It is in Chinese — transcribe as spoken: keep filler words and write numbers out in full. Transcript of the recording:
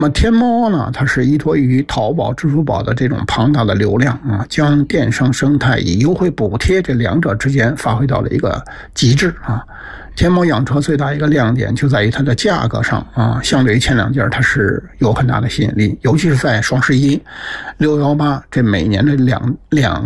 那么天猫呢，它是依托于淘宝、支付宝的这种庞大的流量啊，将电商生态以优惠补贴这两者之间发挥到了一个极致啊。天猫养车最大一个亮点就在于它的价格上啊，相对于前两件它是有很大的吸引力，尤其是在双十一、六幺八这每年的两两